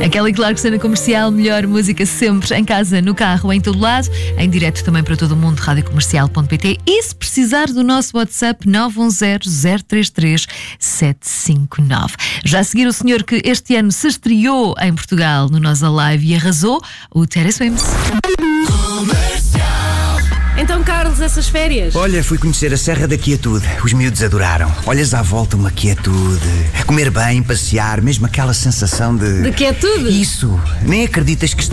A Kelly Clarkson na Comercial, melhor música sempre, em casa, no carro, em todo lado, em direto também para todo o mundo, radiocomercial.pt, e se precisar do nosso WhatsApp 910-033-759. Já a seguir o senhor que este ano se estreou em Portugal no Nós Alive e arrasou, o Terry Swims. Então, Carlos, essas férias? Olha, fui conhecer a Serra da Quietude. Os miúdos adoraram. Olhas à volta uma quietude. Comer bem, passear, mesmo aquela sensação de... De quietude? Isso. Nem acreditas que